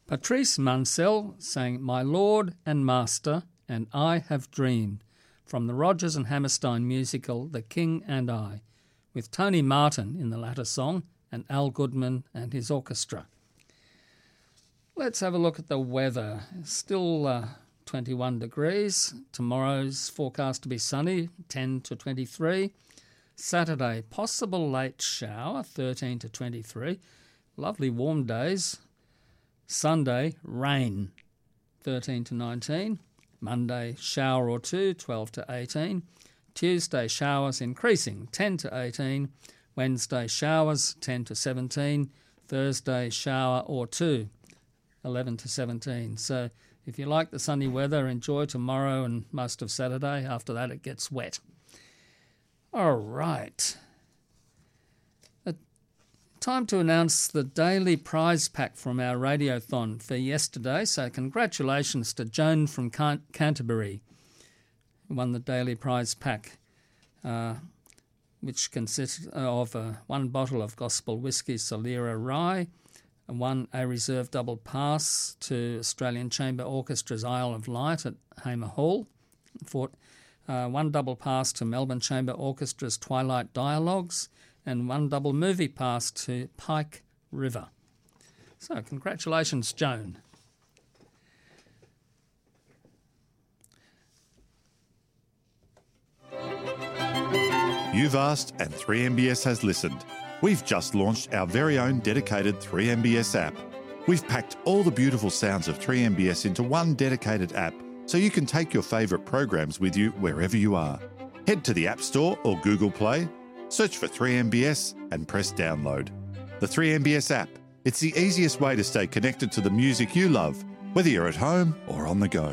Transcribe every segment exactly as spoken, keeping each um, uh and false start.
Patrice Munsell sang My Lord and Master and I Have Dreamed from the Rodgers and Hammerstein musical The King and I, with Tony Martin in the latter song and Al Goodman and his orchestra. Let's have a look at the weather. Still uh, twenty-one degrees. Tomorrow's forecast to be sunny, ten to twenty-three. Saturday, possible late shower, thirteen to twenty-three. Lovely warm days. Sunday, rain, thirteen to nineteen. Monday, shower or two, twelve to eighteen. Tuesday, showers increasing, ten to eighteen. Wednesday, showers, ten to seventeen. Thursday, shower or two, eleven to seventeen. So if you like the sunny weather, enjoy tomorrow and most of Saturday. After that, it gets wet. All right. Time to announce the daily prize pack from our Radiothon for yesterday. So congratulations to Joan from Can- Canterbury, who won the daily prize pack, uh, which consists of uh, one bottle of Gospel Whisky Solera Rye, and one A Reserve double pass to Australian Chamber Orchestra's Isle of Light at Hamer Hall, for, uh, one double pass to Melbourne Chamber Orchestra's Twilight Dialogues, and one double movie pass to Pike River. So congratulations, Joan. You've asked and three M B S has listened. We've just launched our very own dedicated three M B S app. We've packed all the beautiful sounds of three M B S into one dedicated app so you can take your favourite programs with you wherever you are. Head to the App Store or Google Play, search for three M B S and press download. The three M B S app. It's the easiest way to stay connected to the music you love, whether you're at home or on the go.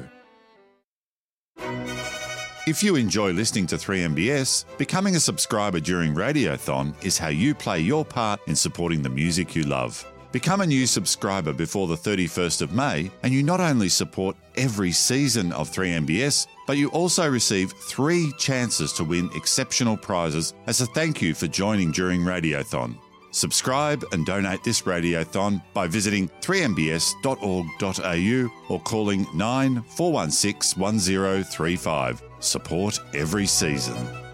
If you enjoy listening to three M B S, becoming a subscriber during Radiothon is how you play your part in supporting the music you love. Become a new subscriber before the thirty-first of May and you not only support every season of three M B S, but you also receive three chances to win exceptional prizes as a thank you for joining during Radiothon. Subscribe and donate this Radiothon by visiting three m b s dot org dot a u or calling nine four one six one zero three five. Support every season.